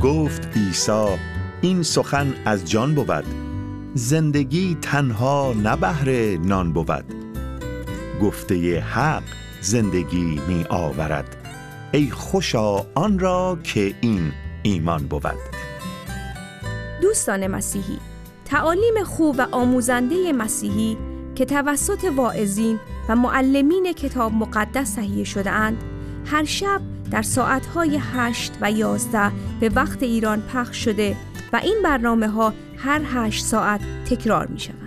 گفت عیسی این سخن از جان بود، زندگی تنها نه بهر نان بود. گفته حق زندگی می آورد، ای خوشا آن را که این ایمان بود. دوستان مسیحی، تعالیم خوب و آموزنده مسیحی که توسط واعظین و معلمین کتاب مقدس تهیه شده اند، هر شب در ساعتهای 8 و 11 به وقت ایران پخش شده و این برنامه ها هر 8 ساعت تکرار می شود.